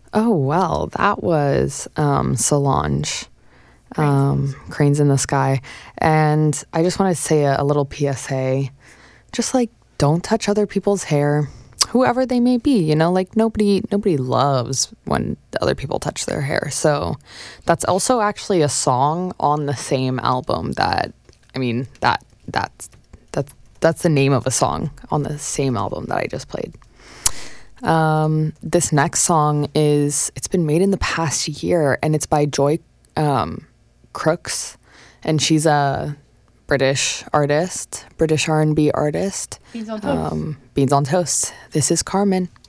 Oh, well, that was Solange, Cranes in the Sky. And I just want to say a little PSA. Just like, don't touch other people's hair, whoever they may be, like nobody loves when other people touch their hair. So that's also actually a song on the same album that's the name of a song on the same album that I just played. This next song it's been made in the past year, and it's by Joy Crooks, and she's a British artist, British R&B artist. Beans on Toast. Beans on Toast. This is Carmen.